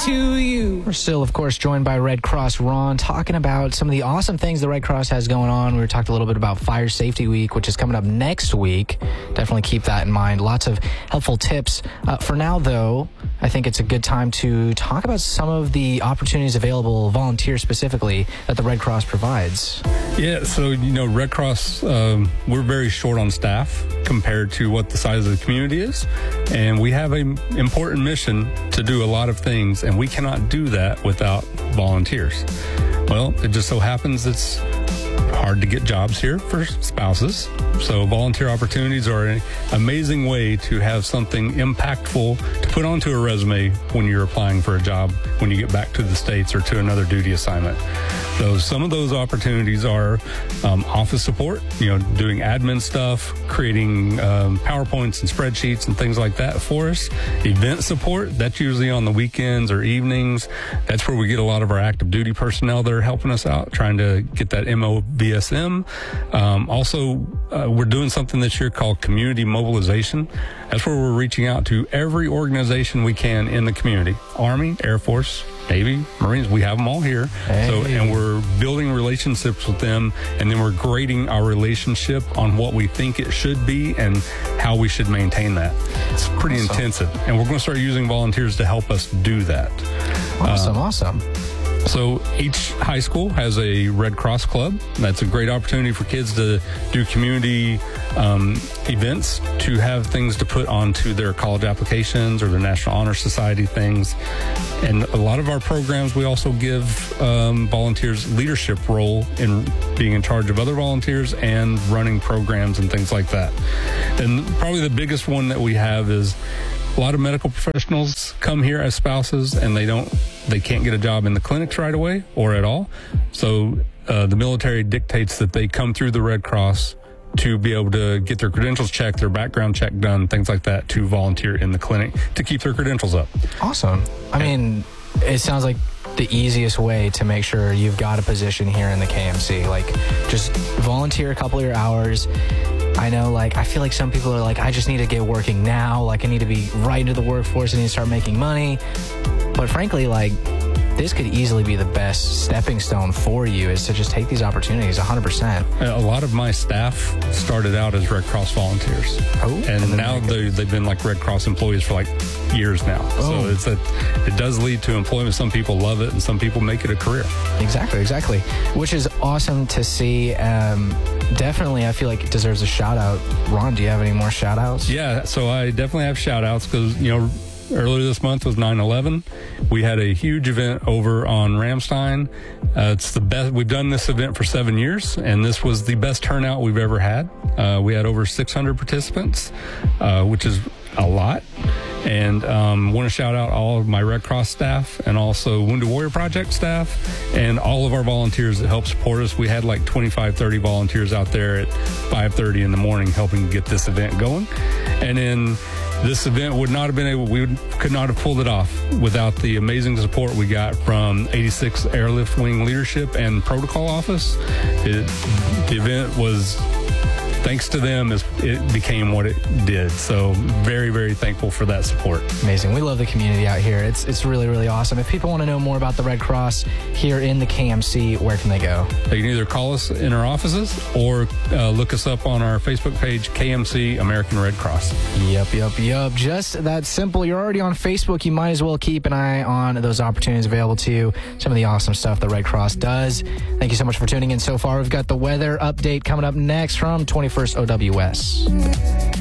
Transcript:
to you. We're still, of course, joined by Red Cross Ron, talking about some of the awesome things the Red Cross has going on. We were talking a little bit about Fire Safety Week, which is coming up next week. Definitely keep that in mind. Lots of helpful tips. For now, though, I think it's a good time to talk about some of the opportunities available, volunteer specifically, that the Red Cross provides. Yeah, so, Red Cross, we're very short on staff compared to what the size of the community is. And we have an important mission to do a lot of things, and we cannot do that without volunteers. Well, it just so happens it's hard to get jobs here for spouses. So volunteer opportunities are an amazing way to have something impactful to put onto a resume when you're applying for a job when you get back to the States or to another duty assignment. So some of those opportunities are office support, doing admin stuff, creating PowerPoints and spreadsheets and things like that for us. Event support, that's usually on the weekends or evenings. That's where we get a lot of our active duty personnel that are helping us out, trying to get that MOVSM. We're doing something this year called community mobilization. That's where we're reaching out to every organization we can in the community. Army, Air Force, Navy, Marines, we have them all here. Hey. And we're building relationships with them, and then we're grading our relationship on what we think it should be and how we should maintain that. It's pretty intensive, and we're going to start using volunteers to help us do that. Awesome. So each high school has a Red Cross Club. That's a great opportunity for kids to do community events, to have things to put onto their college applications or their National Honor Society things. And a lot of our programs, we also give volunteers leadership role in being in charge of other volunteers and running programs and things like that. And probably the biggest one that we have is a lot of medical professionals come here as spouses, and they can't get a job in the clinics right away or at all. So the military dictates that they come through the Red Cross to be able to get their credentials checked, their background check done, things like that, to volunteer in the clinic to keep their credentials up. Awesome. I mean, it sounds like the easiest way to make sure you've got a position here in the KMC. Like, just volunteer a couple of your hours. I know, I feel like some people are like, I just need to get working now. I need to be right into the workforce. I need to start making money. But frankly, this could easily be the best stepping stone for you, is to just take these opportunities 100%. A lot of my staff started out as Red Cross volunteers. And now they've been Red Cross employees for years now. So it does lead to employment. Some people love it and some people make it a career. Exactly. Which is awesome to see. Definitely, I feel like it deserves a shout out. Ron, do you have any more shout outs? Yeah, so I definitely have shout outs because, earlier this month was 9/11. We had a huge event over on Ramstein. It's the best. We've done this event for 7 years, and this was the best turnout we've ever had. We had over 600 participants, which is a lot. And want to shout out all of my Red Cross staff and also Wounded Warrior Project staff and all of our volunteers that help support us. We had 25, 30 volunteers out there at 5:30 in the morning helping get this event going. And then this event we could not have pulled it off without the amazing support we got from 86 Airlift Wing Leadership and Protocol Office. The event was, thanks to them, it became what it did. So very, very thankful for that support. Amazing. We love the community out here. It's really, really awesome. If people want to know more about the Red Cross here in the KMC, where can they go? They can either call us in our offices or look us up on our Facebook page, KMC American Red Cross. Yep. Just that simple. You're already on Facebook. You might as well keep an eye on those opportunities available to you. Some of the awesome stuff the Red Cross does. Thank you so much for tuning in so far. We've got the weather update coming up next from 21st OWS.